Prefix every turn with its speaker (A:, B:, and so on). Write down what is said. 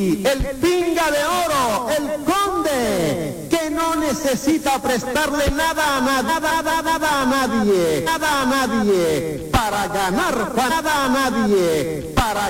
A: el pinga de oro, el conde, que no necesita prestarle nada a nadie, para ganar, nada a nadie, para